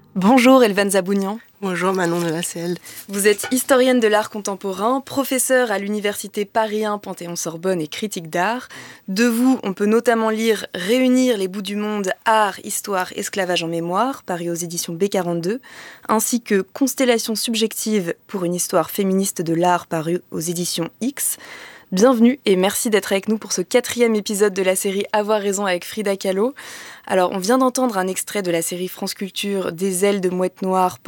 Bonjour Elvan Zabounian. Bonjour Manon de la Selle. Vous êtes historienne de l'art contemporain, professeure à l'université Paris 1 Panthéon-Sorbonne et critique d'art. De vous, on peut notamment lire Réunir les bouts du monde, art, histoire, esclavage en mémoire, paru aux éditions B42, ainsi que Constellation subjective pour une histoire féministe de l'art, paru aux éditions X. Bienvenue et merci d'être avec nous pour ce 4e épisode de la série Avoir raison avec Frida Kahlo. Alors, on vient d'entendre un extrait de la série France Culture Des ailes de mouette noire